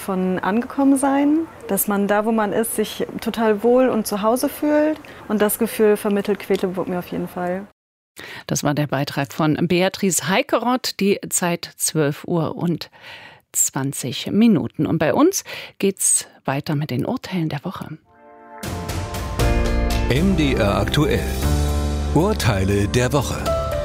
von Angekommensein, dass man da, wo man ist, sich total wohl und zu Hause fühlt. Und das Gefühl vermittelt Quedlinburg mir auf jeden Fall. Das war der Beitrag von Beatrice Heikeroth, die Zeit 12:20 Uhr. Und bei uns geht's weiter mit den Urteilen der Woche. MDR aktuell. Urteile der Woche.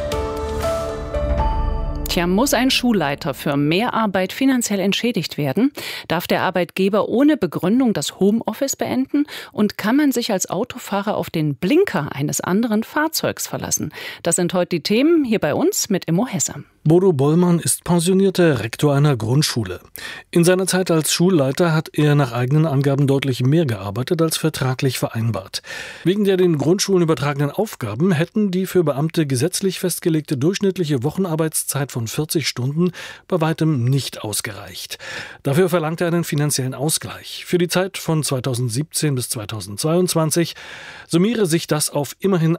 Tja, muss ein Schulleiter für Mehrarbeit finanziell entschädigt werden? Darf der Arbeitgeber ohne Begründung das Homeoffice beenden? Und kann man sich als Autofahrer auf den Blinker eines anderen Fahrzeugs verlassen? Das sind heute die Themen hier bei uns mit Immo Hesse. Bodo Bollmann ist pensionierter Rektor einer Grundschule. In seiner Zeit als Schulleiter hat er nach eigenen Angaben deutlich mehr gearbeitet als vertraglich vereinbart. Wegen der den Grundschulen übertragenen Aufgaben hätten die für Beamte gesetzlich festgelegte durchschnittliche Wochenarbeitszeit von 40 Stunden bei weitem nicht ausgereicht. Dafür verlangt er einen finanziellen Ausgleich. Für die Zeit von 2017 bis 2022 summiere sich das auf immerhin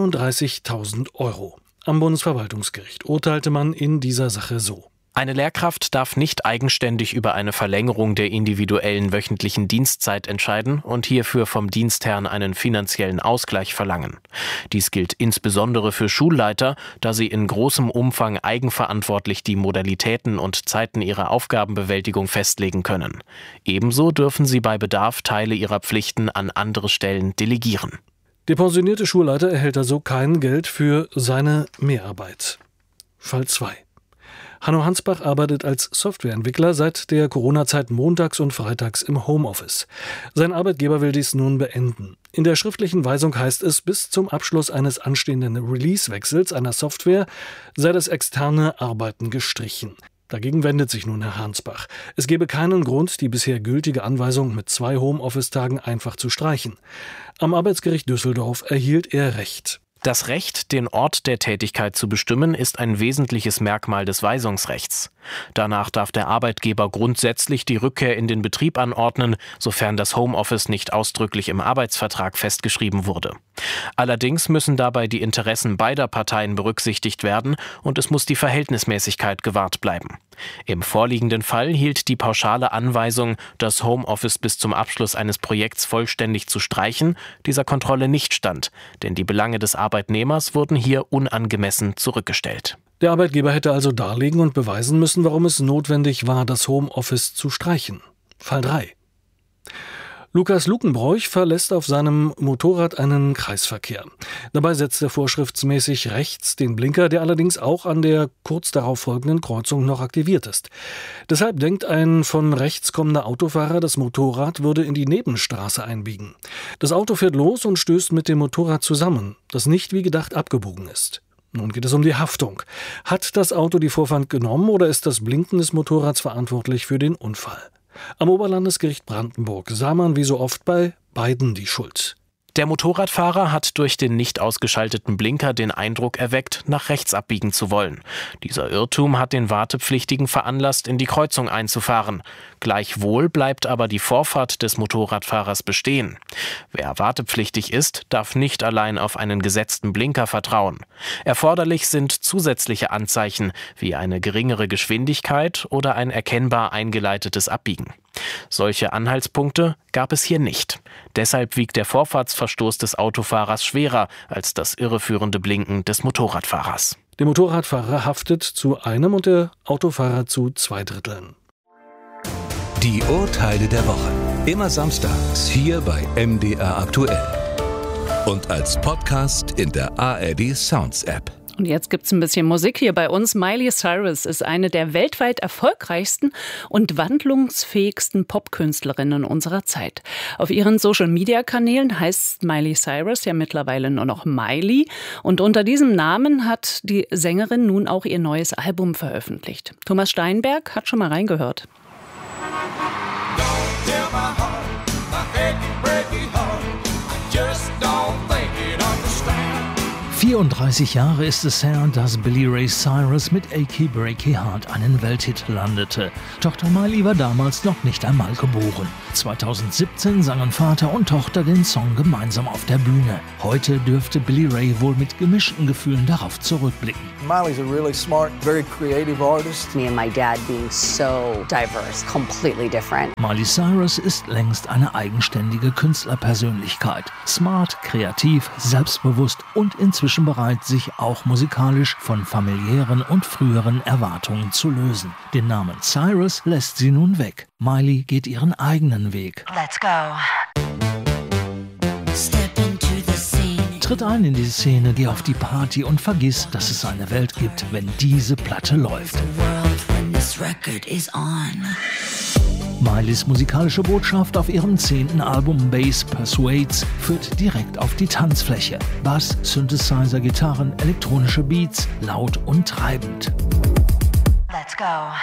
31.000 Euro. Am Bundesverwaltungsgericht urteilte man in dieser Sache so. Eine Lehrkraft darf nicht eigenständig über eine Verlängerung der individuellen wöchentlichen Dienstzeit entscheiden und hierfür vom Dienstherrn einen finanziellen Ausgleich verlangen. Dies gilt insbesondere für Schulleiter, da sie in großem Umfang eigenverantwortlich die Modalitäten und Zeiten ihrer Aufgabenbewältigung festlegen können. Ebenso dürfen sie bei Bedarf Teile ihrer Pflichten an andere Stellen delegieren. Der pensionierte Schulleiter erhält also kein Geld für seine Mehrarbeit. Fall 2. Hanno Hansbach arbeitet als Softwareentwickler seit der Corona-Zeit montags und freitags im Homeoffice. Sein Arbeitgeber will dies nun beenden. In der schriftlichen Weisung heißt es, bis zum Abschluss eines anstehenden Release-Wechsels einer Software sei das externe Arbeiten gestrichen. Dagegen wendet sich nun Herr Hansbach. Es gebe keinen Grund, die bisher gültige Anweisung mit 2 Homeoffice-Tagen einfach zu streichen. Am Arbeitsgericht Düsseldorf erhielt er Recht. Das Recht, den Ort der Tätigkeit zu bestimmen, ist ein wesentliches Merkmal des Weisungsrechts. Danach darf der Arbeitgeber grundsätzlich die Rückkehr in den Betrieb anordnen, sofern das Homeoffice nicht ausdrücklich im Arbeitsvertrag festgeschrieben wurde. Allerdings müssen dabei die Interessen beider Parteien berücksichtigt werden und es muss die Verhältnismäßigkeit gewahrt bleiben. Im vorliegenden Fall hielt die pauschale Anweisung, das Homeoffice bis zum Abschluss eines Projekts vollständig zu streichen, dieser Kontrolle nicht stand, denn die Belange des Arbeitnehmers wurden hier unangemessen zurückgestellt. Der Arbeitgeber hätte also darlegen und beweisen müssen, warum es notwendig war, das Homeoffice zu streichen. Fall 3. Lukas Lukenbroich verlässt auf seinem Motorrad einen Kreisverkehr. Dabei setzt er vorschriftsmäßig rechts den Blinker, der allerdings auch an der kurz darauf folgenden Kreuzung noch aktiviert ist. Deshalb denkt ein von rechts kommender Autofahrer, das Motorrad würde in die Nebenstraße einbiegen. Das Auto fährt los und stößt mit dem Motorrad zusammen, das nicht wie gedacht abgebogen ist. Nun geht es um die Haftung. Hat das Auto die Vorfahrt genommen oder ist das Blinken des Motorrads verantwortlich für den Unfall? Am Oberlandesgericht Brandenburg sah man wie so oft bei beiden die Schuld. Der Motorradfahrer hat durch den nicht ausgeschalteten Blinker den Eindruck erweckt, nach rechts abbiegen zu wollen. Dieser Irrtum hat den Wartepflichtigen veranlasst, in die Kreuzung einzufahren. Gleichwohl bleibt aber die Vorfahrt des Motorradfahrers bestehen. Wer wartepflichtig ist, darf nicht allein auf einen gesetzten Blinker vertrauen. Erforderlich sind zusätzliche Anzeichen wie eine geringere Geschwindigkeit oder ein erkennbar eingeleitetes Abbiegen. Solche Anhaltspunkte gab es hier nicht. Deshalb wiegt der Vorfahrtsverstoß des Autofahrers schwerer als das irreführende Blinken des Motorradfahrers. Der Motorradfahrer haftet zu einem und der Autofahrer zu 2/3. Die Urteile der Woche. Immer samstags hier bei MDR aktuell. Und als Podcast in der ARD Sounds App. Und jetzt gibt's ein bisschen Musik hier bei uns. Miley Cyrus ist eine der weltweit erfolgreichsten und wandlungsfähigsten Popkünstlerinnen unserer Zeit. Auf ihren Social-Media-Kanälen heißt Miley Cyrus ja mittlerweile nur noch Miley. Und unter diesem Namen hat die Sängerin nun auch ihr neues Album veröffentlicht. Thomas Steinberg hat schon mal reingehört. 4 34 Jahre ist es her, dass Billy Ray Cyrus mit Achy Breaky Heart einen Welthit landete. Tochter Miley war damals noch nicht einmal geboren. 2017 sangen Vater und Tochter den Song gemeinsam auf der Bühne. Heute dürfte Billy Ray wohl mit gemischten Gefühlen darauf zurückblicken. Miley's a really smart, very creative artist. Me and my dad being so diverse, completely different. Miley Cyrus ist längst eine eigenständige Künstlerpersönlichkeit. Smart, kreativ, selbstbewusst und inzwischen bereit, sich auch musikalisch von familiären und früheren Erwartungen zu lösen. Den Namen Cyrus lässt sie nun weg. Miley geht ihren eigenen Weg. Let's go. Step into the scene. Tritt ein in die Szene, geh auf die Party und vergiss, dass es eine Welt gibt, wenn diese Platte läuft. Mileys musikalische Botschaft auf ihrem 10. Album Bass Persuades führt direkt auf die Tanzfläche. Bass, Synthesizer, Gitarren, elektronische Beats, laut und treibend. Let's go.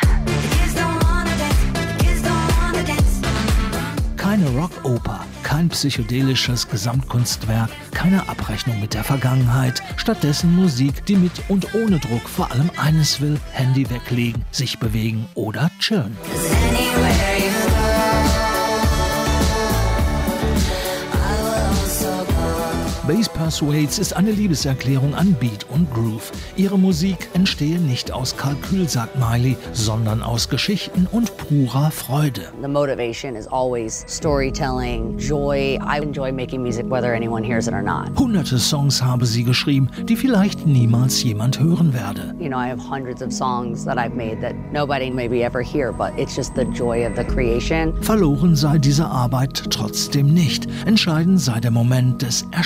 Keine Rockoper, kein psychedelisches Gesamtkunstwerk, keine Abrechnung mit der Vergangenheit. Stattdessen Musik, die mit und ohne Druck vor allem eines will: Handy weglegen, sich bewegen oder chillen. Bass Persuades ist eine Liebeserklärung an Beat und Groove. Ihre Musik entstehe nicht aus Kalkül, sagt Miley, sondern aus Geschichten und purer Freude. The motivation is always storytelling, joy. I enjoy making music whether anyone hears it or not. Hunderte Songs habe sie geschrieben, die vielleicht niemals jemand hören werde. You know, I have hundreds of songs that I've made that nobody maybe ever hear, but it's just the joy of the creation. Verloren sei diese Arbeit trotzdem nicht. Entscheidend sei der Moment des